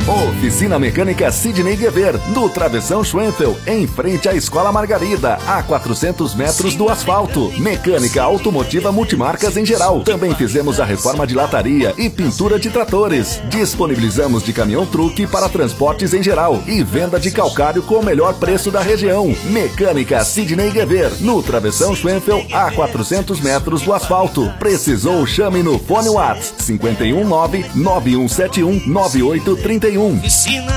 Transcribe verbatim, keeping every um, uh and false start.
Oficina Mecânica Sidney Guever, do Travessão Schwenfel, em frente à Escola Margarida, a quatrocentos metros do asfalto. Mecânica automotiva multimarcas em geral. Também fizemos a reforma de lataria e pintura de tratores. Disponibilizamos de caminhão-truque para transportes em geral e venda de calcário com o melhor preço da região. Mecânica Sidney Guever, no Travessão Schwenfel, a quatrocentos metros do asfalto. Precisou? Chame no Fone WhatsApp cinco um nove, nove um sete um, nove oito três um.